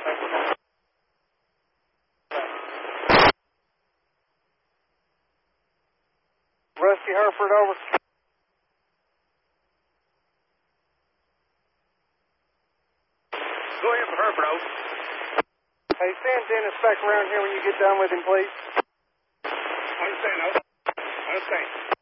Rusty Hereford, over. Go ahead for Hereford, over. Hey, send Dennis back around here when you get done with him, please. Understand, over. Understand.